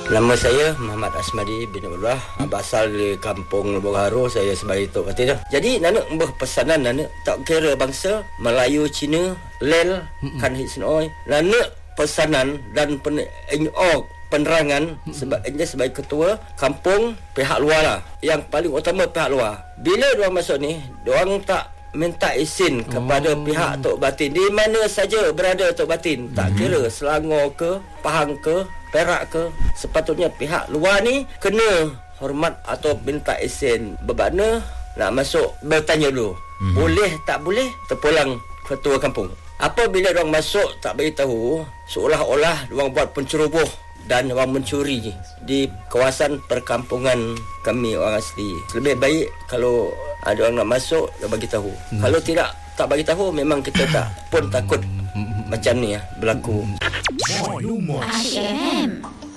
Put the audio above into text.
Nama saya Muhammad Asmadi bin Abdullah, berasal dari kampung Lubuk Haru. Saya sebagai Tok Katil. Jadi nana berpesanan nana tak kira bangsa Melayu, Cina, Lel, kan hisnoi. Nana pesanan dan penerangan sebagai ketua kampung pihak luar lah. Yang paling utama pihak luar. Bila diorang masuk ni, diorang tak minta izin kepada pihak Tok Batin. Di mana saja berada Tok Batin, tak kira Selangor ke, Pahang ke, Perak ke, sepatutnya pihak luar ni kena hormat atau minta izin. Bermakna nak masuk bertanya dulu. Boleh tak boleh, terpulang ketua kampung. Apabila orang masuk tak beritahu, seolah-olah orang buat penceroboh dan orang mencuri di kawasan perkampungan kami orang asli. Lebih baik kalau ada orang nak masuk, dia bagi tahu. Kalau tidak, tak bagi tahu, memang kita tak pun takut macam ni berlaku. Asyik FM.